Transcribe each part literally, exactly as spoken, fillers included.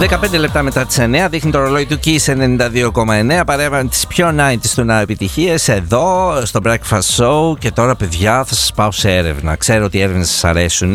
δεκαπέντε λεπτά μετά τις εννιά δείχνει το ρολόι του Kiss ενενήντα δύο κόμμα εννιά. Παρέμβαν τις πιο ενενήντα του να επιτυχίες εδώ στο Breakfast Show. Και τώρα, παιδιά, θα σας πάω σε έρευνα. Ξέρω ότι οι έρευνες σας αρέσουν.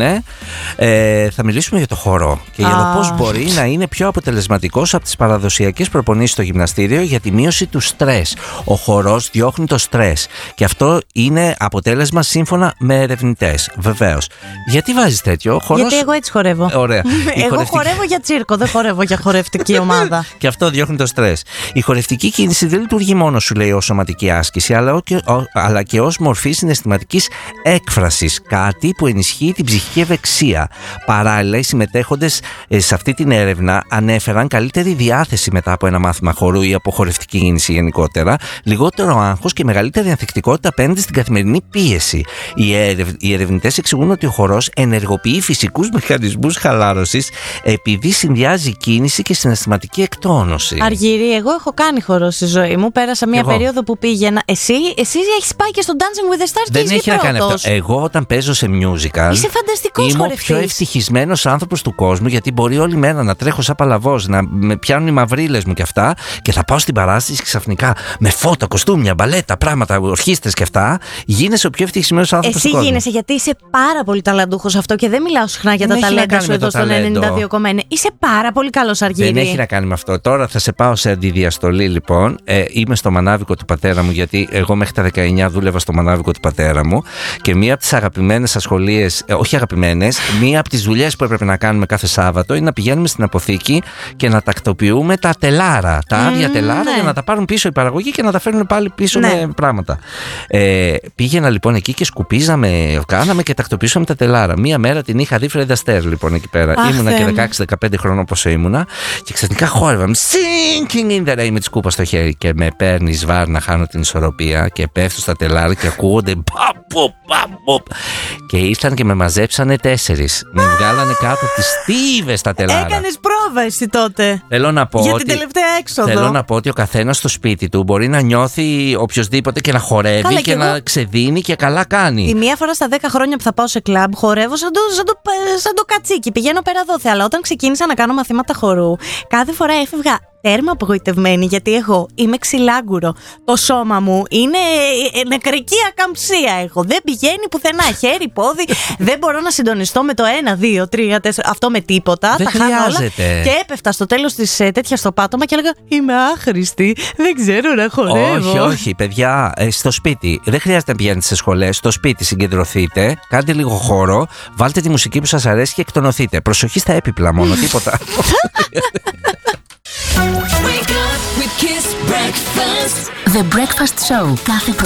Ε, θα μιλήσουμε για το χορό και για το πώς μπορεί να είναι πιο αποτελεσματικός από τις παραδοσιακές προπονήσεις στο γυμναστήριο για τη μείωση του στρες. Ο χορός διώχνει το στρες και αυτό είναι αποτέλεσμα σύμφωνα με ερευνητές. Βεβαίως. Γιατί βάζεις τέτοιο χορός? Γιατί εγώ έτσι χορεύω. Ωραία. Εγώ χορευτική... χορεύω για τσίρκο, δεν χορεύω για χορευτική ομάδα. Και αυτό διώχνει το στρες. Η χορευτική κίνηση δεν λειτουργεί μόνο, σου λέει, ως σωματική άσκηση, αλλά και, αλλά και ως μορφή συναισθηματικής έκφρασης. Κάτι που ενισχύει την ψυχική ευεξία. Παράλληλα, οι συμμετέχοντες σε αυτή την έρευνα ανέφεραν καλύτερη διάθεση μετά από ένα μάθημα χορού ή από χορευτική κίνηση γενικότερα, λιγότερο άγχος και μεγαλύτερη ανθεκτικότητα απέναντι στην καθημερινή πίεση. Οι, ερευ... οι ερευνητές εξηγούν ότι ο χορός ενεργοποιεί φυσικούς μηχανισμούς χαλάρωσης επειδή συνδυάζει κίνηση και συναισθηματική εκτόνωση. Αργύρι, εγώ έχω κάνει χορό στη ζωή μου. Πέρασα μια περίοδο που πήγαινα. Εσύ, εσύ έχεις πάει και στο Dancing with the Stars και δεν έχει να κάνει αυτό. Εγώ όταν παίζω σε musical. Είσαι φανταστικός είμαι χορευτής. ο πιο ευτυχισμένος άνθρωπος του κόσμου, γιατί μπορεί όλη μέρα να τρέχω σαν παλαβός, να με πιάνουν οι μαυρίλες μου και αυτά, και θα πάω στην παράσταση και ξαφνικά με φώτα, κοστούμια, μπαλέτα, πράγματα, ορχήστρες και αυτά, γίνεσαι ο πιο ευτυχισμένος άνθρωπος Εσύ του κόσμου. Εσύ γίνεσαι γιατί είσαι πάρα πολύ ταλαντούχος αυτό και δεν μιλάω συχνά για δεν τα ταλέντα σου εδώ στον ενενήντα δύο κόμμα εννιά. Είσαι πάρα πολύ καλός, Αργύρι. Δεν έχει να κάνει με αυτό. Τώρα θα σε πάω σε αντιδιαστολή, λοιπόν. Ε, είμαι στο μανάβικο του πατέρα μου, γιατί εγώ μέχρι τα δεκαεννιά δούλευα στο μανάβικο του πατέρα μου. Και μία από τις αγαπημένες ασχολίες, ε, όχι αγαπημένες, μία από τις δουλειές που έπρεπε να κάνουμε κάθε Σάββατο είναι να πηγαίνουμε στην αποθήκη και να τακτοποιούμε τα τελάρα. Τα άδεια mm, τελάρα, ναι. για να τα πάρουν πίσω η παραγωγή και να τα φέρουν πάλι πίσω ναι. με πράγματα. Ε, πήγαινα λοιπόν εκεί και σκουπίζαμε, κάναμε και τακτοποιήσαμε τα τελάρα. Μία μέρα την είχα δει Fred Astaire λοιπόν εκεί πέρα. Αχ, ήμουνα και δεκαέξι δεκαπέντε χρόνων όπως ήμουνα και ξαφνικά χόρευα. Sinking in the rain με τη σκούπα στο χέρι και με παίρνει σβάρ να χάνω την ισορροπία και πέφτω στα τελάρα και ακούγονται παπ, παπ, παπ. Και ήρθαν και με μαζέψανε τέσσερις. Με βγάλανε κάτω από τις στίβες τα τελάρα. Έκανες πρόβα εσύ τότε. Θέλω να πω για ότι, την τελευταία έξοδο. Θέλω να πω ότι ο καθένας στο σπίτι του μπορεί να νιώθει οποιοσδήποτε και να χορεύει. Καλά, και, και εγώ... να ξεδίνει και καλά κάνει. Η μία φορά στα δέκα χρόνια που θα πάω σε κλαμπ χορεύω σαν το, σαν το, σαν το κατσίκι. Πηγαίνω πέρα δόθε. Αλλά όταν ξεκίνησα να κάνω μαθήματα χορού, κάθε φορά έφευγα τέρμα απογοητευμένη, γιατί εγώ είμαι ξυλάγκουρο. Το σώμα μου είναι νεκρική ακαμψία. Έχω. Δεν πηγαίνει πουθενά. Χέρι, πόδι. Δεν μπορώ να συντονιστώ με το ένα, δύο, τρία, τέσσερα. Αυτό με τίποτα. Δεν τα χάνω όλα. Και έπεφτα στο τέλος της τέτοια στο πάτωμα και έλεγα είμαι άχρηστη. Δεν ξέρω να χορεύω. Όχι, όχι, παιδιά. Ε, στο σπίτι. Δεν χρειάζεται να πηγαίνετε σε σχολές. Στο σπίτι συγκεντρωθείτε. Κάντε λίγο χώρο. Βάλτε τη μουσική που σας αρέσει και εκτονωθείτε. Προσοχή στα έπιπλα μόνο. Τίποτα. Wake up with Kiss Breakfast. The Breakfast Show. Κάθε πρωί